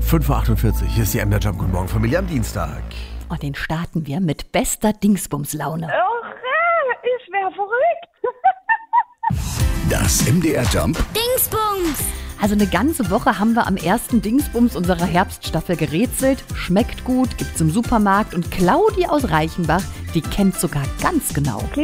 5:48 Uhr, hier ist die MDR Jump. Guten Morgen, Familie am Dienstag. Und den starten wir mit bester Dingsbums-Laune. Ich wär verrückt. Das MDR Jump. Dingsbums! Also eine ganze Woche haben wir am ersten Dingsbums unserer Herbststaffel gerätselt. Schmeckt gut, gibt's im Supermarkt. Und Claudi aus Reichenbach, die kennt sogar ganz genau.